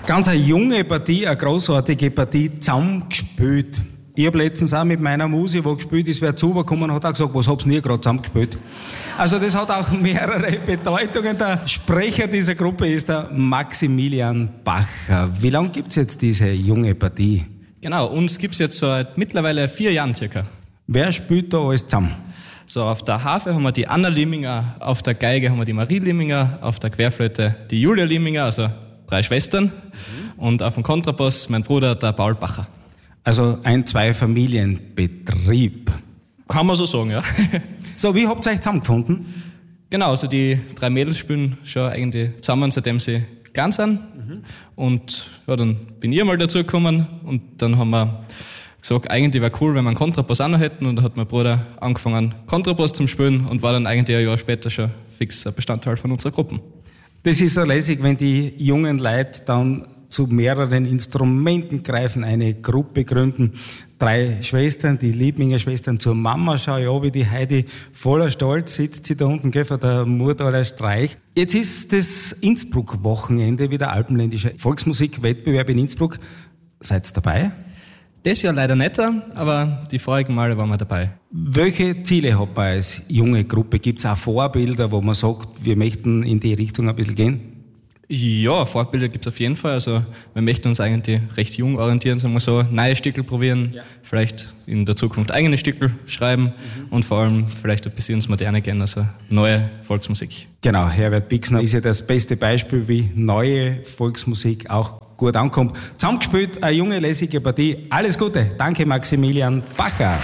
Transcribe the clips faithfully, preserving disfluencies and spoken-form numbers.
Ganz eine junge Partie, eine großartige Partie, zusammengespielt. Ich habe letztens auch mit meiner Musi, die gespielt ist, wer zugekommen hat, auch gesagt, was habt ihr gerade zusammengespielt? Also das hat auch mehrere Bedeutungen. Der Sprecher dieser Gruppe ist der Maximilian Bacher. Wie lange gibt es jetzt diese junge Partie? Genau, uns gibt es jetzt seit mittlerweile vier Jahren circa. Wer spielt da alles zusammen? So, auf der Harfe haben wir die Anna Limminger, auf der Geige haben wir die Marie Limminger, auf der Querflöte die Julia Limminger, also drei Schwestern, mhm. und auf dem Kontrabass mein Bruder, der Paul Bacher. Also ein Zwei-Familien-Betrieb. Kann man so sagen, ja. So, wie habt ihr euch zusammengefunden? Genau, also die drei Mädels spielen schon eigentlich zusammen, seitdem sie klein sind. Mhm. Und ja, dann bin ich mal dazugekommen und dann haben wir gesagt, eigentlich wäre cool, wenn wir einen Kontrabass auch noch hätten. Und dann hat mein Bruder angefangen, Kontrabass zu spielen und war dann eigentlich ein Jahr später schon fix ein Bestandteil von unserer Gruppe. Das ist so lässig, wenn die jungen Leute dann zu mehreren Instrumenten greifen, eine Gruppe gründen. Drei Schwestern, die Liebminger Schwestern zur Mama, schau ich an, wie die Heidi voller Stolz sitzt sie da unten, gell, von der Murtaler Streich. Jetzt ist das Innsbruck-Wochenende, wie der alpenländische Volksmusikwettbewerb in Innsbruck. Seid ihr dabei? Das Jahr leider nicht, aber die vorigen Male waren wir dabei. Welche Ziele habt ihr als junge Gruppe? Gibt es auch Vorbilder, wo man sagt, wir möchten in die Richtung ein bisschen gehen? Ja, Vorbilder gibt es auf jeden Fall. Also wir möchten uns eigentlich recht jung orientieren, sagen wir so, neue Stückel probieren, ja. Vielleicht in der Zukunft eigene Stückel schreiben mhm. und vor allem vielleicht ein bisschen ins Moderne gehen, also neue Volksmusik. Genau, Herbert Bixner ist ja das beste Beispiel, wie neue Volksmusik auch gut ankommt. Zusammengespielt, eine junge, lässige Partie. Alles Gute. Danke, Maximilian Bacher.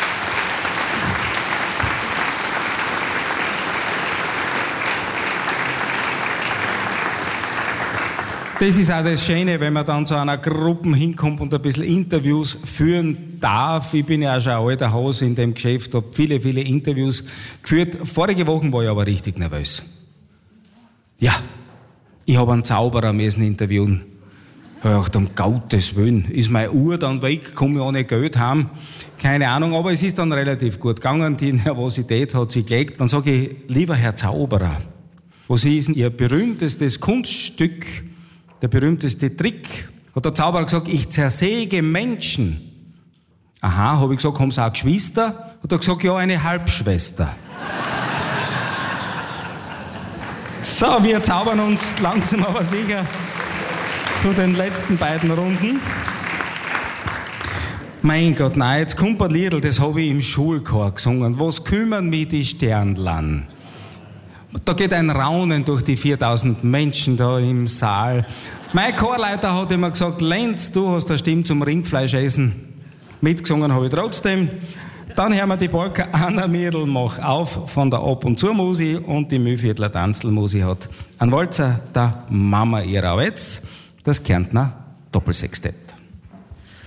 Das ist auch das Schöne, wenn man dann zu einer Gruppe hinkommt und ein bisschen Interviews führen darf. Ich bin ja auch schon ein alter Hase in dem Geschäft, habe viele, viele Interviews geführt. Vorige Woche war ich aber richtig nervös. Ja, ich habe einen Zauberer müssen interviewen. Ich habe gedacht, um Gottes Willen, ist meine Uhr dann weg, komme ich ohne Geld heim? Keine Ahnung, aber es ist dann relativ gut gegangen, die Nervosität hat sich gelegt. Dann sage ich, lieber Herr Zauberer, was ist denn Ihr berühmtestes Kunststück, der berühmteste Trick? Hat der Zauberer gesagt, ich zersäge Menschen. Aha, habe ich gesagt, haben Sie auch Geschwister? Hat er gesagt, ja, eine Halbschwester. So, wir zaubern uns langsam aber sicher zu den letzten beiden Runden. Mein Gott, nein, jetzt kommt ein Liedl, das habe ich im Schulchor gesungen. Was kümmern mich die Sternlern? Da geht ein Raunen durch die viertausend Menschen da im Saal. Mein Chorleiter hat immer gesagt, Lenz, du hast eine Stimme zum Rindfleischessen. Mitgesungen habe ich trotzdem. Dann hören wir die Polka Anna Miedl, mach auf von der Ab- und Zu-Musi und die Mühlviertler Tanzl-Musi hat einen Walzer der Mama ihrer Wetz, das Kärntner Doppelsextett.